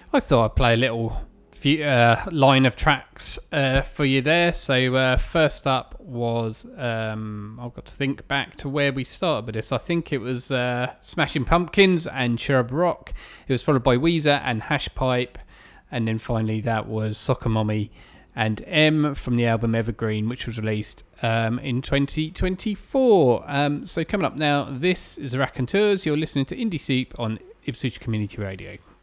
I thought I'd play a little line of tracks for you there. So first up was I've got to think back to where we started with this. I think it was Smashing Pumpkins and Cherub Rock. It was followed by Weezer and Hashpipe, and then finally that was Soccer Mommy and M from the album Evergreen, which was released in 2024. So coming up now, this is the Raconteurs. You're listening to Indie Soup on Ipswich Community Radio.